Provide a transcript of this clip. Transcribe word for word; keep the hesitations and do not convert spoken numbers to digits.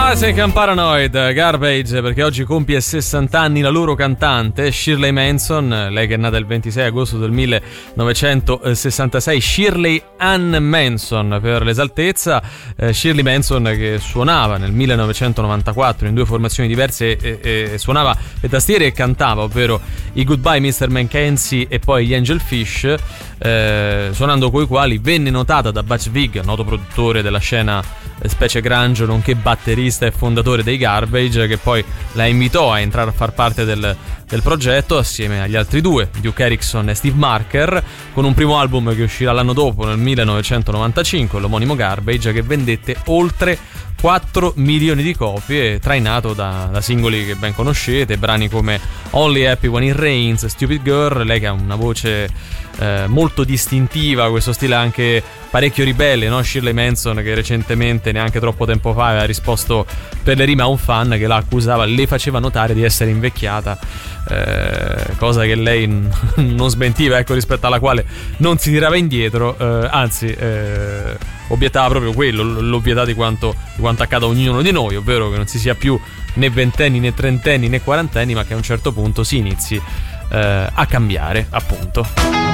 Classic and Paranoid, Garbage, perché oggi compie sessanta anni la loro cantante Shirley Manson, lei che è nata il ventisei agosto del millenovecentosessantasei, Shirley Ann Manson per l'esaltezza. eh, Shirley Manson che suonava nel millenovecentonovantaquattro in due formazioni diverse e, e, e suonava le tastiere e cantava, ovvero i Goodbye mister Mackenzie e poi gli Angel Fish, eh, suonando coi quali venne notata da Butch Vig, noto produttore della scena specie grunge nonché batterista e fondatore dei Garbage, che poi la invitò a entrare a far parte del, del progetto assieme agli altri due, Duke Erickson e Steve Marker, con un primo album che uscirà l'anno dopo nel millenovecentonovantacinque, l'omonimo Garbage, che vendette oltre quattro milioni di copie, trainato da, da singoli che ben conoscete, brani come Only Happy When It Rains, Stupid Girl. Lei che ha una voce eh, molto distintiva, questo stile anche parecchio ribelle, no? Shirley Manson, che recentemente, neanche troppo tempo fa, aveva risposto per le rime a un fan che la accusava, le faceva notare di essere invecchiata, eh, cosa che lei n- non smentiva, ecco, rispetto alla quale non si tirava indietro, eh, anzi eh, obiettava proprio quello, l'ovvietà di quanto, di quanto accada a ognuno di noi, ovvero che non si sia più né ventenni né trentenni né quarantenni, ma che a un certo punto si inizi eh, a cambiare, appunto.